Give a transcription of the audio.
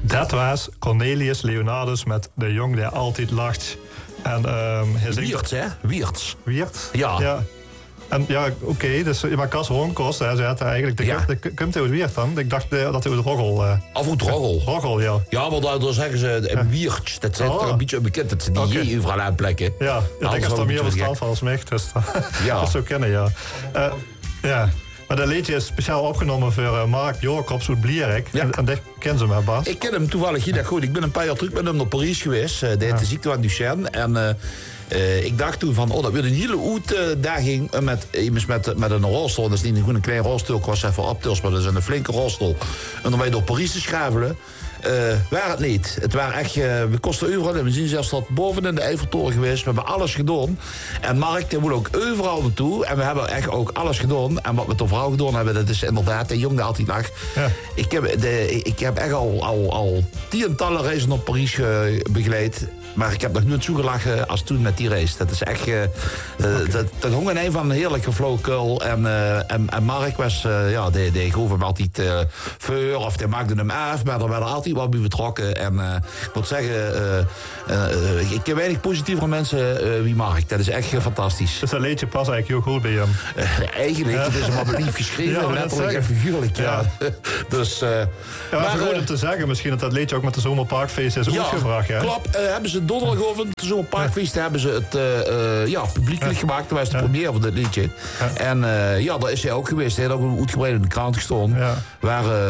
Dat was Cornelius Leonardus met De Jong die altijd lacht. En hij zingt... Wiertz, hè? Wiertz. Wiertz? Ja. En ja, oké, dus maar Cas Ronkost, hij zei eigenlijk, komt hij uit Weert dan? Ik dacht dat hij uit Roggel... Of uit Roggel. Roggel, ja. Ja, maar daar zeggen ze Wiertz. Dat zijn toch een beetje bekend, dat ze die J overal aanplekken. Ja, ik denk dat er meer verstand van als mij, dus dat zou kennen, ja. Ja. Maar dat liedje is speciaal opgenomen voor Mark Jacobs uit Blierek. Ja. En dat kennen ze maar, Bas. Ik ken hem toevallig heel erg goed. Ik ben een paar jaar terug met hem naar Parijs geweest. Die had de ziekte van Duchenne. En ik dacht toen van, dat wordt een hele uitdaging met een rolstoel. Dat is niet een klein rolstoel, ik was even optils, maar dat is een flinke rolstoel. En dan wij door Parijs te schuifelen. Waar het niet. Het waren echt, we kosten overal. We zien zelfs tot boven in de Eiffeltoren geweest. We hebben alles gedaan. En Mark, die wil ook overal naartoe. En we hebben echt ook alles gedaan. En wat we tot vrouw gedaan hebben, dat is inderdaad de jong die altijd lag. Ja. Ik heb echt al tientallen reizen naar Parijs begeleid. Maar ik heb nog nooit zo gelachen als toen met die race. Dat is echt... dat hong in een van een heerlijke flauwekul. En Mark was... die gaf hem altijd voor. Of die maakte hem af. Maar er werden altijd wel bij betrokken. En ik moet zeggen... ik ken weinig positievere mensen wie Mark. Dat is echt fantastisch. Dus dat liedje past eigenlijk heel goed bij hem. Eigenlijk. Het is hem maar lief geschreven. Letterlijk en figuurlijk. Ja. Dus... maar goed om te zeggen misschien dat liedje ook met de Zomerparkfeest is uitgebracht. Ja, klopt. Hebben ze donderdag over het Zomerparkfeest hebben ze het publiekelijk gemaakt. Dat was de première van dit liedje. Ja. En daar is hij ook geweest. Hij heeft ook uitgebreid in de krant gestaan. Ja. Waar